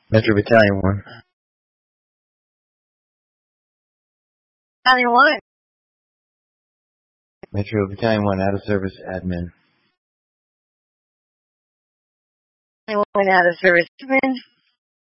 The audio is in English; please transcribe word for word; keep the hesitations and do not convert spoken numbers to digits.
Metro Battalion one. Battalion one. Metro Battalion one, out of service admin. Battalion one, out of service admin.